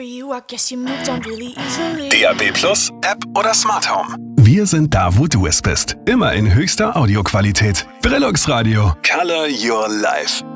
DAB Plus, App oder Smart Home. Wir sind da, wo du es bist. Immer in höchster Audioqualität. Brillux Radio. Color your life.